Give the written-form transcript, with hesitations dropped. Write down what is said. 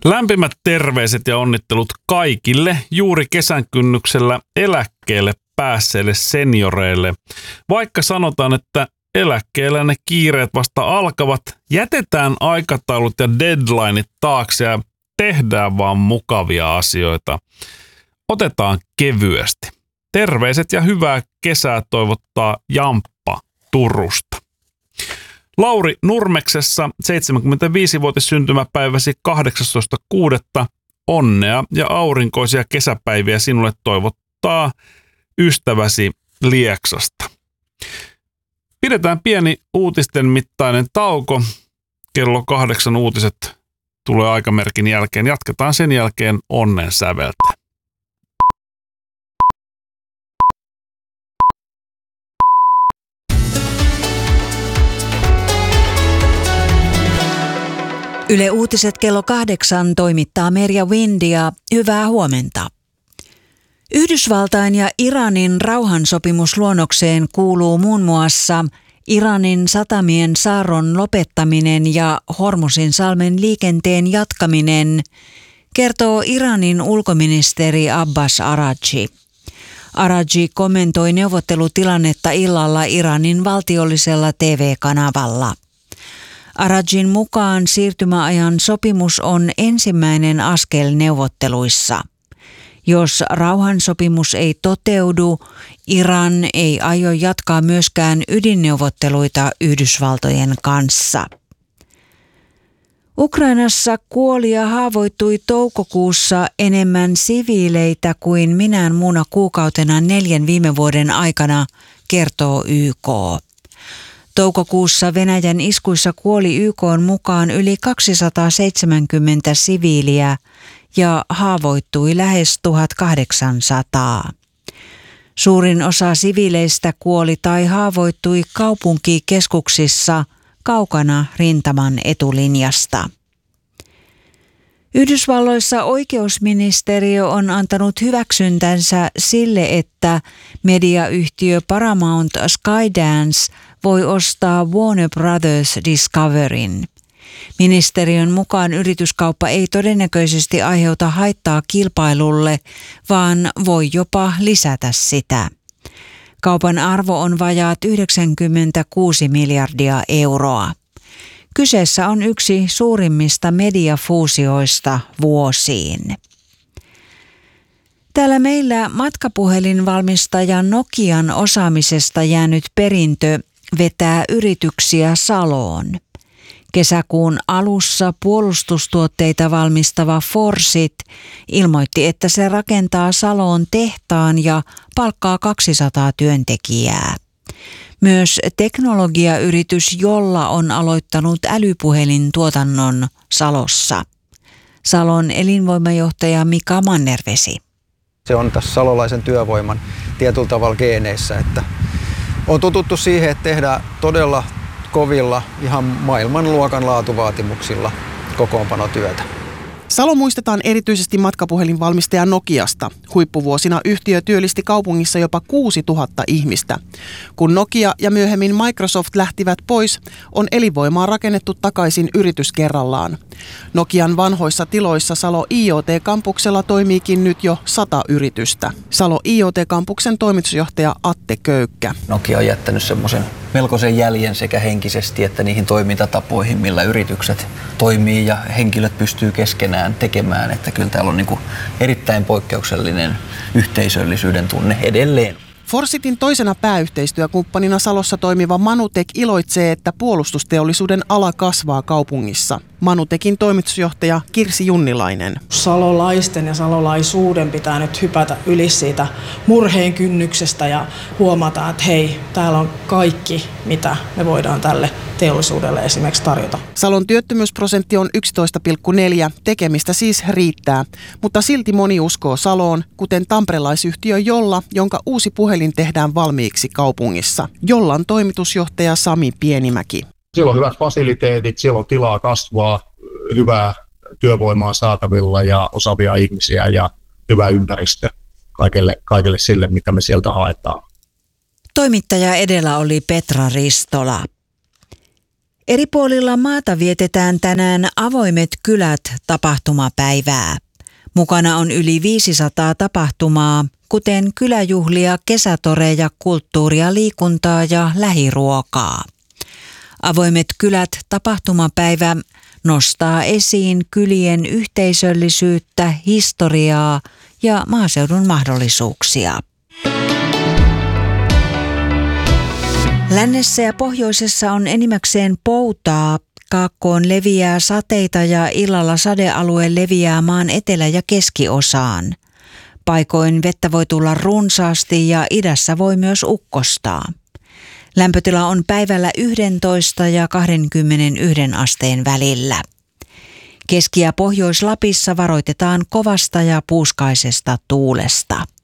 Lämpimät terveiset ja onnittelut kaikille juuri kesän kynnyksellä eläkkeelle päässeille senioreille. Vaikka sanotaan, että eläkkeellä ne kiireet vasta alkavat, jätetään aikataulut ja deadlineit taakse ja tehdään vaan mukavia asioita. Otetaan kevyesti. Terveiset ja hyvää kesää toivottaa Jamppa Turusta. Lauri Nurmeksessa 75-vuotis syntymäpäiväsi 18.6. Onnea ja aurinkoisia kesäpäiviä sinulle toivottaa ystäväsi Lieksasta. Pidetään pieni uutisten mittainen tauko. Kello 8 uutiset tulee aikamerkin jälkeen. Jatketaan sen jälkeen onnen säveltä. Yle Uutiset kello 8 toimittaa Merja Windia. Hyvää huomenta. Yhdysvaltain ja Iranin rauhansopimusluonnokseen kuuluu muun muassa Iranin satamien saarron lopettaminen ja Hormusin salmen liikenteen jatkaminen, kertoo Iranin ulkoministeri Abbas Araghchi. Araghchi kommentoi neuvottelutilannetta illalla Iranin valtiollisella TV-kanavalla. Araghchin mukaan siirtymäajan sopimus on ensimmäinen askel neuvotteluissa. Jos rauhansopimus ei toteudu, Iran ei aio jatkaa myöskään ydinneuvotteluita Yhdysvaltojen kanssa. Ukrainassa kuoli ja haavoittui toukokuussa enemmän siviileitä kuin minään muuna kuukautena 4 viime vuoden aikana, kertoo YK. Toukokuussa Venäjän iskuissa kuoli YK:n mukaan yli 270 siviiliä ja haavoittui lähes 1800. Suurin osa siviileistä kuoli tai haavoittui kaupunkikeskuksissa kaukana rintaman etulinjasta. Yhdysvalloissa oikeusministeriö on antanut hyväksyntänsä sille, että mediayhtiö Paramount Skydance voi ostaa Warner Brothers Discoveryn. Ministeriön mukaan yrityskauppa ei todennäköisesti aiheuta haittaa kilpailulle, vaan voi jopa lisätä sitä. Kaupan arvo on vajaat 96 miljardia euroa. Kyseessä on yksi suurimmista mediafuusioista vuosiin. Täällä meillä matkapuhelinvalmistaja Nokian osaamisesta jäänyt perintö vetää yrityksiä Saloon. Kesäkuun alussa puolustustuotteita valmistava Forsit ilmoitti, että se rakentaa Saloon tehtaan ja palkkaa 200 työntekijää. Myös teknologiayritys Jolla on aloittanut älypuhelintuotannon Salossa. Salon elinvoimajohtaja Mika Mannervesi. Se on tässä salolaisen työvoiman tietyllä tavalla geeneissä, että on tututtu siihen, että tehdään todella kovilla, ihan maailmanluokan laatuvaatimuksilla kokoonpanotyötä. Salo muistetaan erityisesti matkapuhelinvalmistaja Nokiasta. Huippuvuosina yhtiö työllisti kaupungissa jopa 6000 ihmistä. Kun Nokia ja myöhemmin Microsoft lähtivät pois, on elinvoimaa rakennettu takaisin yritys kerrallaan. Nokian vanhoissa tiloissa Salo IoT-kampuksella toimiikin nyt jo 100 yritystä. Salo IoT-kampuksen toimitusjohtaja Atte Köykkä. Nokia on jättänyt semmoisen melkoisen jäljen sekä henkisesti että niihin toimintatapoihin, millä yritykset toimii ja henkilöt pystyy keskenään tekemään. Että kyllä täällä on erittäin poikkeuksellinen yhteisöllisyyden tunne edelleen. Forsitin toisena pääyhteistyökumppanina Salossa toimiva Manutek iloitsee, että puolustusteollisuuden ala kasvaa kaupungissa. Manutekin toimitusjohtaja Kirsi Junnilainen. Salolaisten ja salolaisuuden pitää nyt hypätä yli siitä murheen kynnyksestä ja huomata, että hei, täällä on kaikki, mitä me voidaan tälle teollisuudelle esimerkiksi tarjota. Salon työttömyysprosentti on 11,4, tekemistä siis riittää, mutta silti moni uskoo Saloon, kuten tamperelaisyhtiö Jolla, jonka uusi puhelin tehdään valmiiksi kaupungissa. Jollan toimitusjohtaja Sami Pienimäki. Siellä on hyvät fasiliteetit, siellä on tilaa kasvaa, hyvää työvoimaa saatavilla ja osaavia ihmisiä ja hyvä ympäristö kaikelle sille, mitä me sieltä haetaan. Toimittaja edellä oli Petra Ristola. Eri puolilla maata vietetään tänään Avoimet kylät -tapahtumapäivää. Mukana on yli 500 tapahtumaa, kuten kyläjuhlia, kesätoreja, kulttuuria, liikuntaa ja lähiruokaa. Avoimet kylät -tapahtumapäivä nostaa esiin kylien yhteisöllisyyttä, historiaa ja maaseudun mahdollisuuksia. Lännessä ja pohjoisessa on enimmäkseen poutaa, kaakkoon leviää sateita ja illalla sadealue leviää maan etelä- ja keskiosaan. Paikoin vettä voi tulla runsaasti ja idässä voi myös ukkostaa. Lämpötila on päivällä 11 ja 21 asteen välillä. Keski- ja Pohjois-Lapissa varoitetaan kovasta ja puuskaisesta tuulesta.